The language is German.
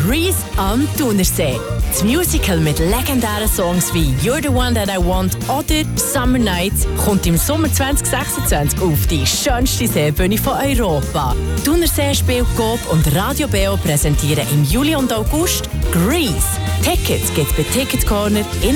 Grease am Thunersee. Das Musical mit legendären Songs wie You're the One That I Want oder Summer Nights kommt im Sommer 2026 auf die schönste Seebühne von Europa. Thunersee Spiel Coop und Radio Beo präsentieren im Juli und August Grease. Tickets gibt's bei Ticket Corner in